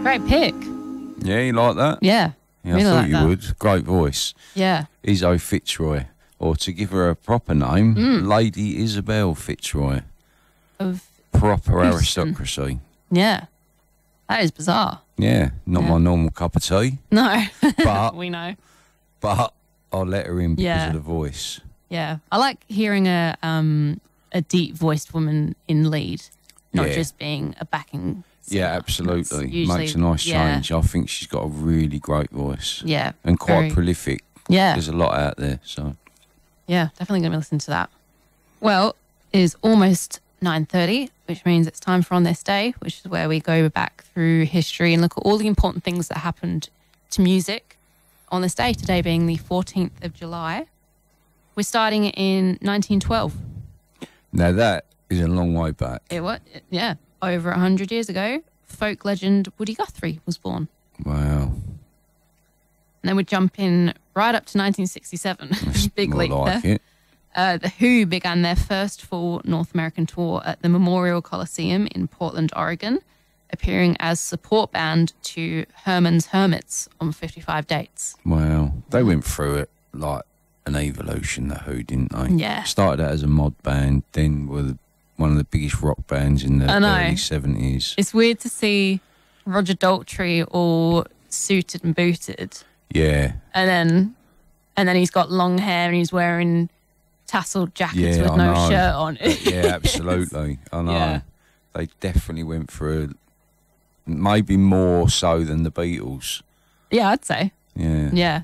Great pick. Yeah, you like that? Yeah. Yeah, really I thought like you that. would. Great voice. Yeah. Izzo Fitzroy. Or to give her a proper name, Lady Isabel Fitzroy. Of Proper Houston. aristocracy. Yeah. That is bizarre. Yeah, not Yeah. my normal cup of tea, No. but We know. but I'll let her in because Yeah. of the voice. Yeah. I like hearing a deep voiced woman in lead, not Yeah. just being a backing singer. Yeah, absolutely. That's usually- Makes a nice yeah. change. I think she's got a really great voice. Yeah. And quite very- prolific. Yeah. There's a lot out there, so Yeah, definitely going to listen to that. Well, it is almost 9:30, which means it's time for On This Day, which is where we go back through history and look at all the important things that happened to music on this day, today being the 14th of July. We're starting in 1912. now that is a long way back. Yeah, over 100 years ago, folk legend Woody Guthrie was born. Wow. And then we jump in right up to 1967. Big More leap like there. it. The Who began their first full North American tour at the Memorial Coliseum in Portland, Oregon, appearing as support band to Herman's Hermits on 55 dates. Wow. They went through it like an evolution, the Who, didn't they? Yeah. Started out as a mod band, then were one of the biggest rock bands in the I know. early 70s. It's weird to see Roger Daltrey all suited and booted, Yeah. and then he's got long hair and he's wearing tasseled jackets Yeah, with I no know. shirt on. Yeah, absolutely. I know. Yeah. They definitely went through maybe more so than the Beatles. Yeah, I'd say. Yeah. Yeah.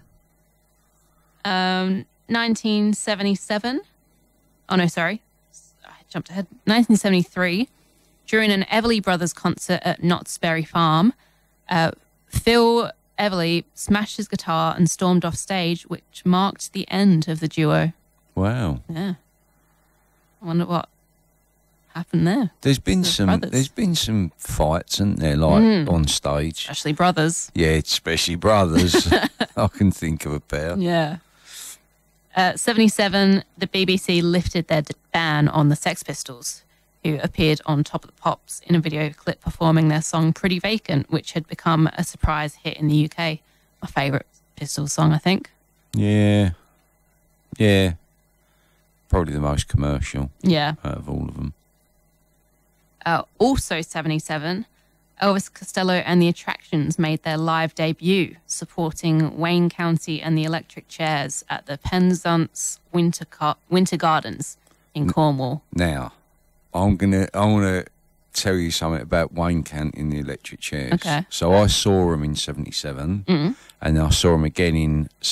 1977. Oh, no, sorry. I jumped ahead. 1973. During an Everly Brothers concert at Knott's Berry Farm, Phil Everly smashed his guitar and stormed off stage, which marked the end of the duo. Wow. Yeah. I wonder what happened there. There's been The some brothers. there's been some fights, hasn't there, like on stage. Especially brothers. Yeah, especially brothers. I can think of a pair. Yeah. 77, the BBC lifted their ban on the Sex Pistols, who appeared on Top of the Pops in a video clip performing their song Pretty Vacant, which had become a surprise hit in the UK. My favourite Pistols song, I think. Yeah. Yeah. Probably the most commercial Yeah. out of all of them. Also 77, Elvis Costello and the Attractions made their live debut, supporting Wayne County and the Electric Chairs at the Penzance Winter Gardens in Cornwall. Now, I want to tell you something about Wayne County and the Electric Chairs. Okay. So I saw them in 77, and I saw them again in